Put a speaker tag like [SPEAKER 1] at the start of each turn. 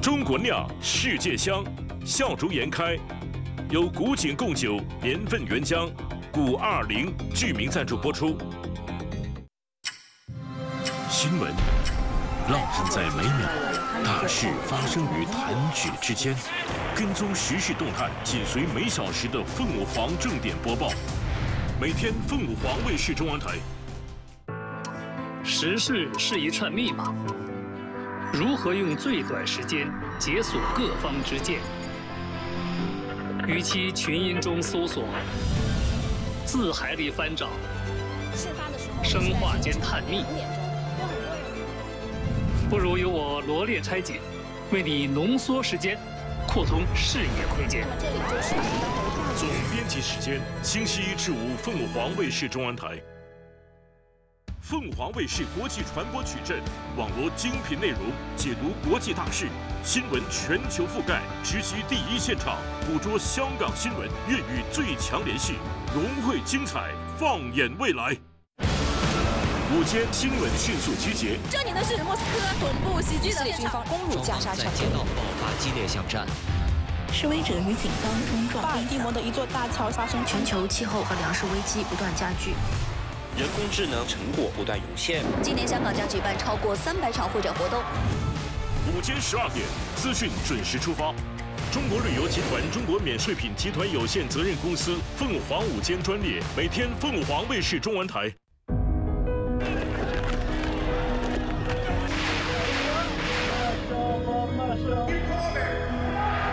[SPEAKER 1] 中国酿，世界香，笑逐颜开，由古井贡酒年份原浆古20剧名赞助播出。新闻浪漫在每秒，大事发生于弹指之间。跟踪时事动态，紧随每小时的凤凰正点播报。每天凤凰卫视中央台。
[SPEAKER 2] 时事是一串密码，如何用最短时间解锁各方之见？与其群音中搜索，字海里翻找，生化间探秘，不如由我罗列拆解，为你浓缩时间，扩通视野空间。
[SPEAKER 1] 总编辑时间：星期一至五，凤凰卫视中央台。凤凰卫视国际传播矩阵，网罗精品内容，解读国际大事，新闻全球覆盖，直击第一现场，捕捉香港新闻，粤语最强联系，融汇精彩，放眼未来。午间新闻迅速集结。
[SPEAKER 3] 这里的是莫斯科总部袭击的军方攻入加沙城，
[SPEAKER 4] 街道爆发激烈巷战。
[SPEAKER 5] 示威者与警方冲撞。
[SPEAKER 3] 巴尔的摩的一座大桥发生
[SPEAKER 5] 全球气候和粮食危机不断加剧。
[SPEAKER 4] 人工智能成果不断涌现。
[SPEAKER 6] 今年香港将举办超过300场会展活动。
[SPEAKER 1] 午间12点，资讯准时出发。中国旅游集团中国免税品集团有限责任公司凤凰午间专列，每天凤凰卫视中文台。